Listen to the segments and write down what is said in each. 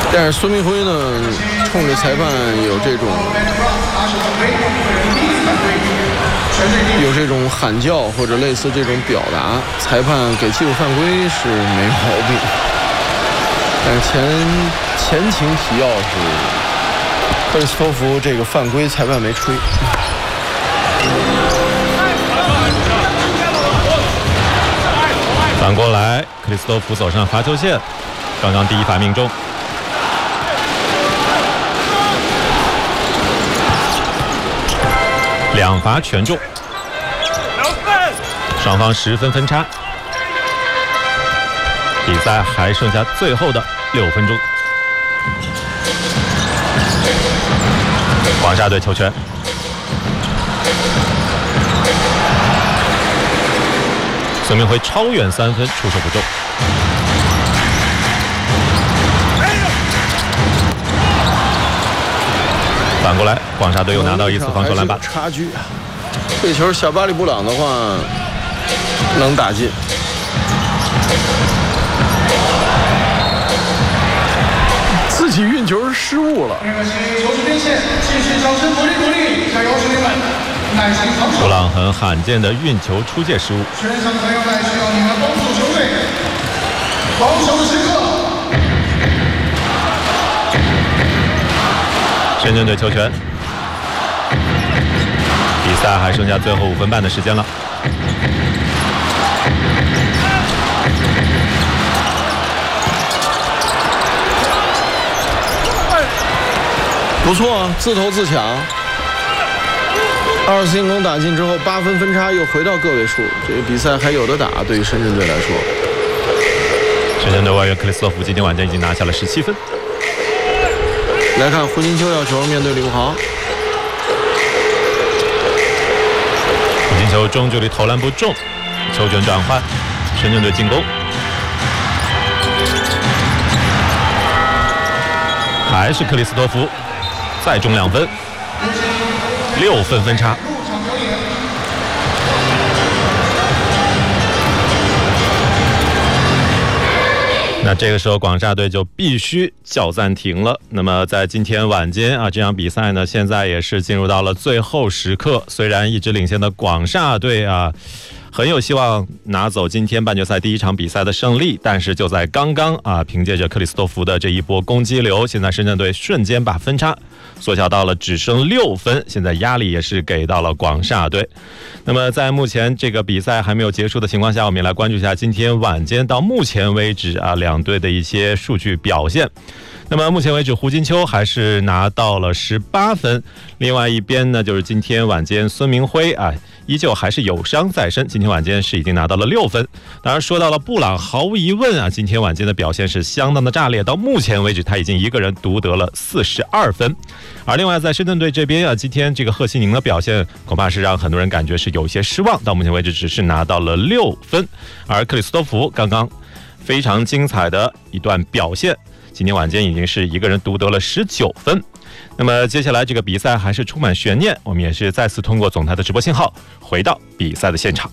但是孙明辉呢，冲着裁判有这种喊叫或者类似这种表达，裁判给技术犯规是没毛病。但是前情提要是克里斯托弗这个犯规裁判没吹。 反过来，克里斯托弗走上罚球线，刚刚第一罚命中。2罚全中，双方10分分差，比赛还剩下最后的6分钟。黄沙队球权，孙明辉超远3分，出手不中。反过来，黄沙队又拿到一次防守篮板， 差距啊！这球小巴里布朗的话能打进。自己运球失误了。 球是边线，继续掌声鼓励，加油兄弟们！耐心防守。 布朗很罕见的运球出界失误。 全场朋友们需要你们帮助球队，防守的时刻。 深圳队球权，比赛还剩下最后5分半的时间了。 不错啊，自投自抢。2次进攻打进之后，8分分差又回到个位数，这个比赛还有得打。对于深圳队来说， 深圳队外援克里斯托弗今天晚间已经拿下了17分。 来看胡金秋要球，面对李国豪。 胡金秋中距离投篮不中，球权转换，深圳队进攻，还是克里斯托弗再中2分，6分分差。那这个时候广厦队就必须叫暂停了。那么在今天晚间啊，这场比赛呢，现在也是进入到了最后时刻。虽然一直领先的广厦队啊，很有希望拿走今天半决赛第1场比赛的胜利，但是就在刚刚啊，凭借着克里斯托弗的这一波攻击流，现在深圳队瞬间把分差缩小到了只剩6分，现在压力也是给到了广厦队。那么在目前这个比赛还没有结束的情况下，我们也来关注一下今天晚间到目前为止啊两队的一些数据表现。那么目前为止，胡金秋还是拿到了18分，另外一边呢，就是今天晚间孙明辉啊，依旧还是有伤在身，今天晚间是已经拿到了6分。当然说到了布朗，毫无疑问啊，今天晚间的表现是相当的炸裂，到目前为止他已经一个人独得了42分。而另外在深圳队这边啊，今天这个贺西宁的表现恐怕是让很多人感觉是有一些失望，到目前为止只是拿到了6分。而克里斯托弗刚刚非常精彩的一段表现，今天晚间已经是一个人独得了19分。那么接下来这个比赛还是充满悬念，我们也是再次通过总台的直播信号回到比赛的现场。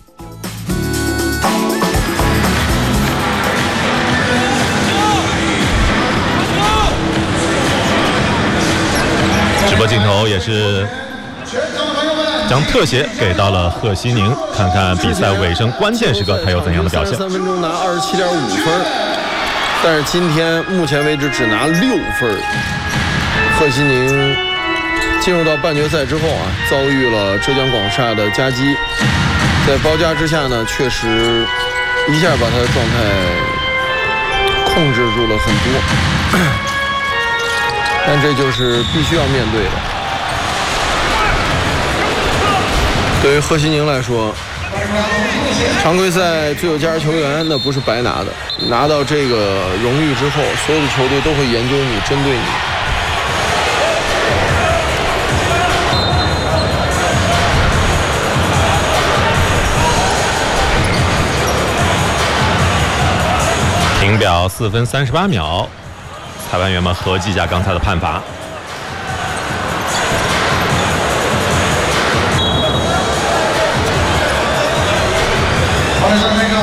直播镜头也是将特写给到了贺西宁，看看比赛尾声关键时刻他有怎样的表现。 3分钟拿27.5分，但是今天目前为止只拿6分。贺西宁进入到半决赛之后啊，遭遇了浙江广厦的夹击，在包夹之下呢，确实一下把他的状态控制住了很多，但这就是必须要面对的。对于贺西宁来说，常规赛最有价值球员那不是白拿的，拿到这个荣誉之后，所有的球队都会研究你，针对你。 停表4分38秒，裁判员们合计一下刚才的判罚。 好的，那个